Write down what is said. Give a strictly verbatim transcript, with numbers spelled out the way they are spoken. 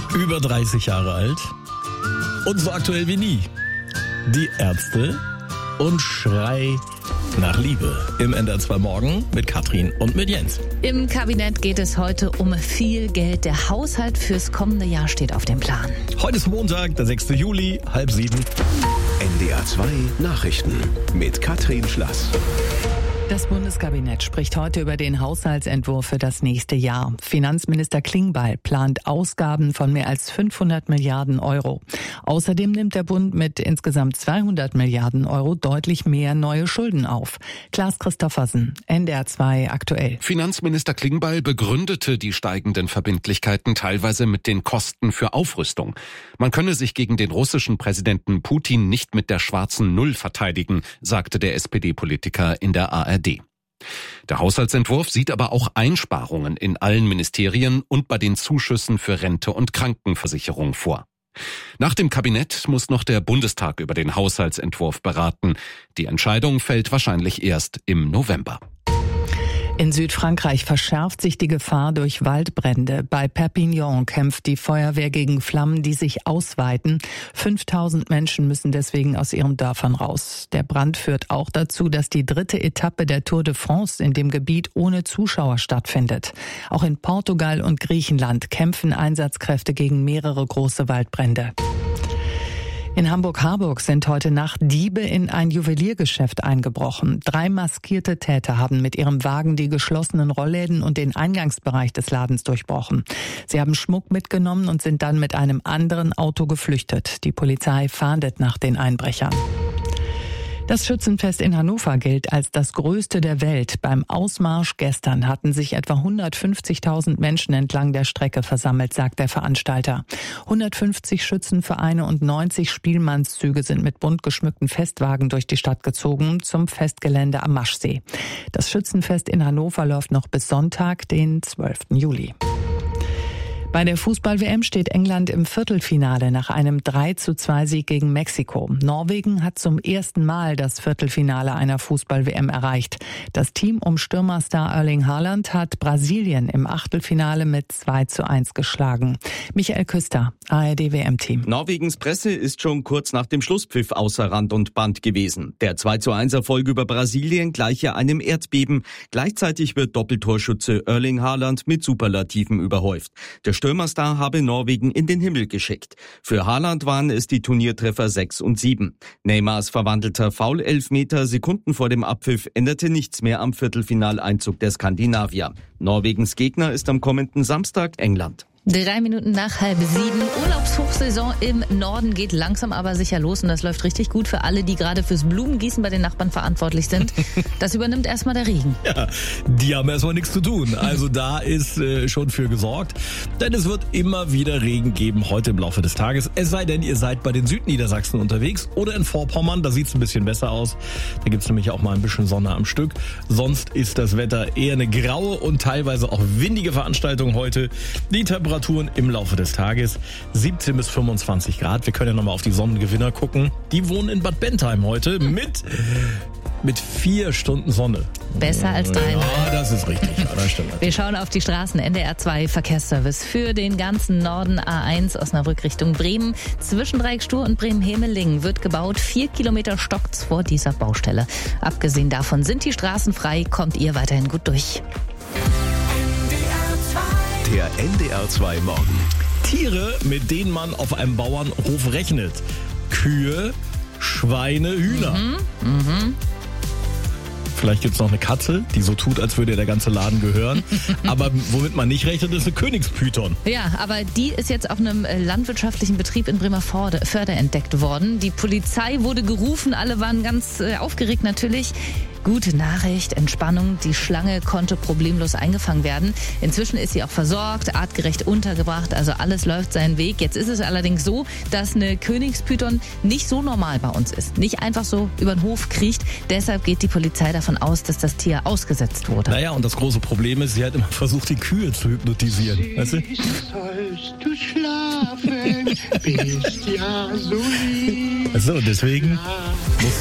über dreißig Jahre alt und so aktuell wie nie. Die Ärzte und Schrei nach Liebe im N D R zwei Morgen mit Katrin und mit Jens. Im Kabinett geht es heute um viel Geld. Der Haushalt fürs kommende Jahr steht auf dem Plan. Heute ist Montag, der sechster Juli, halb sieben. N D R zwei Nachrichten mit Katrin Schlass. Das Bundeskabinett spricht heute über den Haushaltsentwurf für das nächste Jahr. Finanzminister Klingbeil plant Ausgaben von mehr als fünfhundert Milliarden Euro. Außerdem nimmt der Bund mit insgesamt zweihundert Milliarden Euro deutlich mehr neue Schulden auf. Klaas Christoffersen, N D R zwei aktuell. Finanzminister Klingbeil begründete die steigenden Verbindlichkeiten teilweise mit den Kosten für Aufrüstung. Man könne sich gegen den russischen Präsidenten Putin nicht mit der schwarzen Null verteidigen, sagte der S P D-Politiker in der A R D. Der Haushaltsentwurf sieht aber auch Einsparungen in allen Ministerien und bei den Zuschüssen für Rente und Krankenversicherung vor. Nach dem Kabinett muss noch der Bundestag über den Haushaltsentwurf beraten. Die Entscheidung fällt wahrscheinlich erst im November. In Südfrankreich verschärft sich die Gefahr durch Waldbrände. Bei Perpignan kämpft die Feuerwehr gegen Flammen, die sich ausweiten. fünftausend Menschen müssen deswegen aus ihren Dörfern raus. Der Brand führt auch dazu, dass die dritte Etappe der Tour de France in dem Gebiet ohne Zuschauer stattfindet. Auch in Portugal und Griechenland kämpfen Einsatzkräfte gegen mehrere große Waldbrände. In Hamburg-Harburg sind heute Nacht Diebe in ein Juweliergeschäft eingebrochen. Drei maskierte Täter haben mit ihrem Wagen die geschlossenen Rollläden und den Eingangsbereich des Ladens durchbrochen. Sie haben Schmuck mitgenommen und sind dann mit einem anderen Auto geflüchtet. Die Polizei fahndet nach den Einbrechern. Das Schützenfest in Hannover gilt als das größte der Welt. Beim Ausmarsch gestern hatten sich etwa hundertfünfzigtausend Menschen entlang der Strecke versammelt, sagt der Veranstalter. hundertfünfzig Schützenvereine und neunzig Spielmannszüge sind mit bunt geschmückten Festwagen durch die Stadt gezogen zum Festgelände am Maschsee. Das Schützenfest in Hannover läuft noch bis Sonntag, den zwölften Juli. Bei der Fußball-W M steht England im Viertelfinale nach einem drei zu zwei Sieg gegen Mexiko. Norwegen hat zum ersten Mal das Viertelfinale einer Fußball-W M erreicht. Das Team um Stürmerstar Erling Haaland hat Brasilien im Achtelfinale mit zwei zu eins geschlagen. Michael Küster, A R D W M-Team. Norwegens Presse ist schon kurz nach dem Schlusspfiff außer Rand und Band gewesen. Der zwei zu eins Erfolg über Brasilien gleiche einem Erdbeben. Gleichzeitig wird Doppeltorschütze Erling Haaland mit Superlativen überhäuft. Der Stürmerstar habe Norwegen in den Himmel geschickt. Für Haaland waren es die Turniertreffer sechs und sieben. Neymars verwandelter Foul-Elfmeter Sekunden vor dem Abpfiff änderte nichts mehr am Viertelfinaleinzug der Skandinavier. Norwegens Gegner ist am kommenden Samstag England. Drei Minuten nach halb sieben. Urlaubshochsaison im Norden geht langsam aber sicher los und das läuft richtig gut für alle, die gerade fürs Blumengießen bei den Nachbarn verantwortlich sind. Das übernimmt erstmal der Regen. Ja, die haben erstmal nichts zu tun. Also da ist äh, schon für gesorgt. Denn es wird immer wieder Regen geben heute im Laufe des Tages. Es sei denn, ihr seid bei den Südniedersachsen unterwegs oder in Vorpommern. Da sieht es ein bisschen besser aus. Da gibt es nämlich auch mal ein bisschen Sonne am Stück. Sonst ist das Wetter eher eine graue und teilweise auch windige Veranstaltung heute. Die Temperaturen im Laufe des Tages siebzehn bis fünfundzwanzig Grad. Wir können ja nochmal auf die Sonnengewinner gucken. Die wohnen in Bad Bentheim heute mit, mit vier Stunden Sonne. Besser als drei. Ja, das ist richtig. Ja, das stimmt. Wir schauen auf die Straßen. N D R zwei Verkehrsservice für den ganzen Norden. A eins Osnabrück Richtung Bremen. Zwischen Dreieckstuhl und Bremen-Hemelingen wird gebaut. Vier Kilometer stockt's vor dieser Baustelle. Abgesehen davon sind die Straßen frei. Kommt ihr weiterhin gut durch. Der N D R zwei Morgen. Tiere, mit denen man auf einem Bauernhof rechnet. Kühe, Schweine, Hühner. Mhm. Mhm. Vielleicht gibt's noch eine Katze, die so tut, als würde der ganze Laden gehören. Aber womit man nicht rechnet, ist eine Königspython. Ja, aber die ist jetzt auf einem landwirtschaftlichen Betrieb in Bremerförde entdeckt worden. Die Polizei wurde gerufen, alle waren ganz äh, aufgeregt natürlich. Gute Nachricht, Entspannung, die Schlange konnte problemlos eingefangen werden. Inzwischen ist sie auch versorgt, artgerecht untergebracht, also alles läuft seinen Weg. Jetzt ist es allerdings so, dass eine Königspython nicht so normal bei uns ist. Nicht einfach so über den Hof kriecht. Deshalb geht die Polizei davon aus, dass das Tier ausgesetzt wurde. Naja, und das große Problem ist, sie hat immer versucht, die Kühe zu hypnotisieren. Weißt du? Sollst du schlafen, bist ja so lieb. Also, deswegen muss